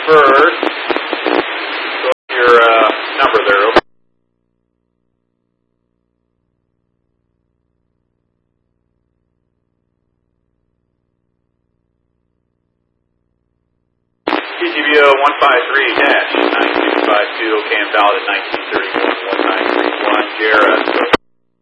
first. Go to your number there. TGBO 153-9252, OK, and valid at 1931-1931, Jarrah.